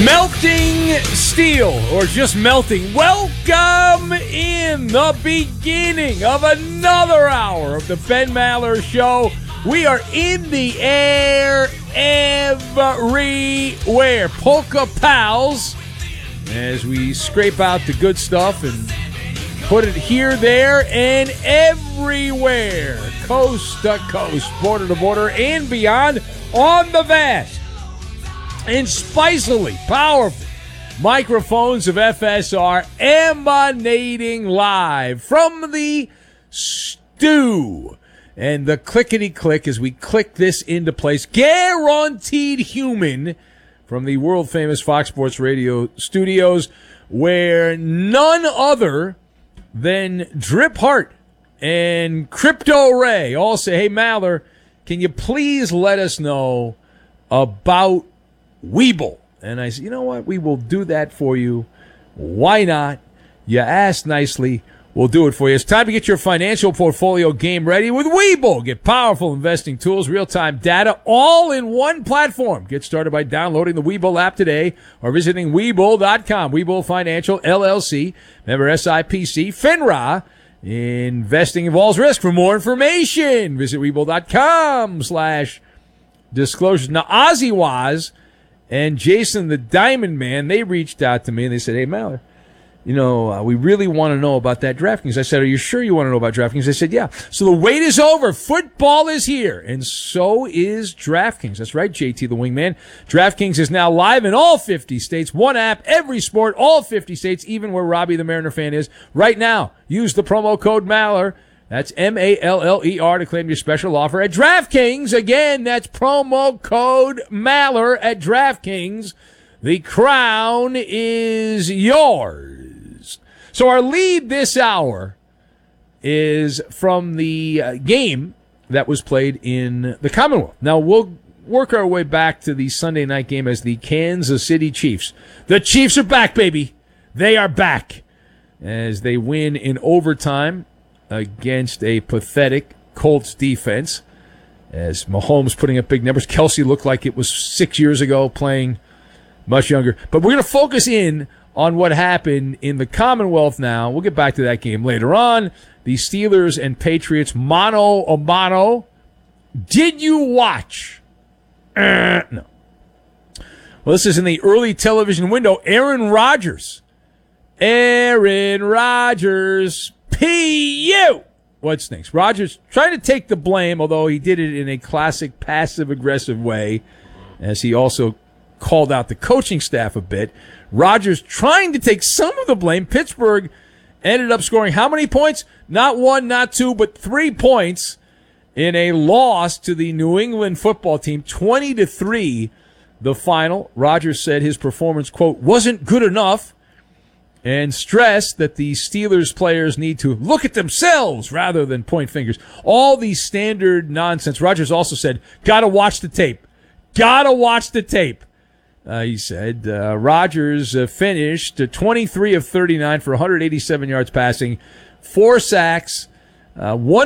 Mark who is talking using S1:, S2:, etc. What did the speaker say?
S1: Melting steel, or just melting. Welcome in the beginning of another hour of the Ben Maller Show. We are in the air everywhere. Polka Pals, as we scrape out the good stuff and put it here, there, and everywhere. Coast to coast, border to border, and beyond on the vast and spicily powerful microphones of FSR, emanating live from the stew. And the clickety-click as we click this into place, guaranteed human, from the world-famous Fox Sports Radio studios, where none other than Drip Hart and Crypto Ray all say, hey, Maller, can you please let us know about Webull? And I said, you know what? We will do that for you. Why not? You asked nicely. We'll do it for you. It's time to get your financial portfolio game ready with Webull. Get powerful investing tools, real-time data, all in one platform. Get started by downloading the Webull app today or visiting Webull.com. Webull Financial, LLC, member SIPC, FINRA. Investing involves risk. For more information, visit Webull.com/disclosures. Now, Ozzy Waz and Jason the Diamond Man, they reached out to me and they said, hey, Maller, you know, we really want to know about that DraftKings. I said, are you sure you want to know about DraftKings? They said, yeah. So the wait is over. Football is here. And so is DraftKings. That's right, JT the Wingman. DraftKings is now live in all 50 states. One app, every sport, all 50 states, even where Robbie the Mariner fan is. Right now, use the promo code Maller. That's MALLER to claim your special offer at DraftKings. Again, that's promo code Maller at DraftKings. The crown is yours. So our lead this hour is from the game that was played in the Commonwealth. Now, we'll work our way back to the Sunday night game as the Kansas City Chiefs. The Chiefs are back, baby. They are back as they win in overtime against a pathetic Colts defense, as Mahomes putting up big numbers. Kelsey looked like it was 6 years ago, playing much younger. But we're going to focus in on what happened in the Commonwealth now. We'll get back to that game later on. The Steelers and Patriots, mano a mano. Did you watch? No. Well, this is in the early television window. Aaron Rodgers, P.U. What stinks? Rodgers trying to take the blame, although he did it in a classic passive-aggressive way, as he also called out the coaching staff a bit. Rodgers trying to take some of the blame. Pittsburgh ended up scoring how many points? Not one, not two, but 3 points in a loss to the New England football team, 20-3, the final. Rodgers said his performance, quote, wasn't good enough, and stressed that the Steelers players need to look at themselves rather than point fingers. All the standard nonsense. Rodgers also said, gotta watch the tape. Gotta watch the tape. He said Rodgers finished 23 of 39 for 187 yards passing, 4 sacks, 1